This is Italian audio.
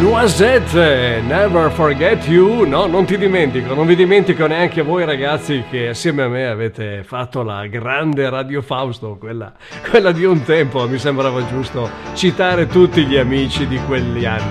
Noisette, Never Forget You. No, non ti dimentico, non vi dimentico neanche voi ragazzi che assieme a me avete fatto la grande Radio Fausto, quella di un tempo. Mi sembrava giusto citare tutti gli amici di quegli anni.